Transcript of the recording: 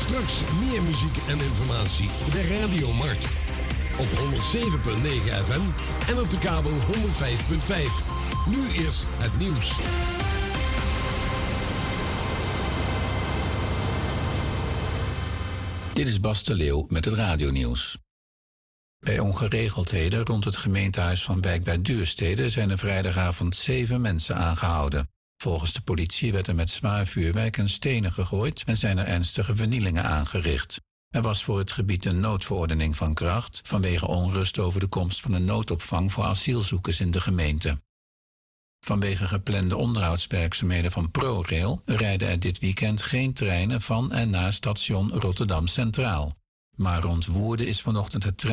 Straks meer muziek en informatie bij Radio Markt. Op 107.9 FM en op de kabel 105.5. Nu eerst het nieuws. Dit is Bas de Leeuw met het radionieuws. Bij ongeregeldheden rond het gemeentehuis van Wijk bij Duurstede zijn er vrijdagavond 7 mensen aangehouden. Volgens de politie werd er met zwaar vuurwerk en stenen gegooid en zijn er ernstige vernielingen aangericht. Er was voor het gebied een noodverordening van kracht vanwege onrust over de komst van een noodopvang voor asielzoekers in de gemeente. Vanwege geplande onderhoudswerkzaamheden van ProRail rijden er dit weekend geen treinen van en naar station Rotterdam Centraal. Maar rond Woerden is vanochtend het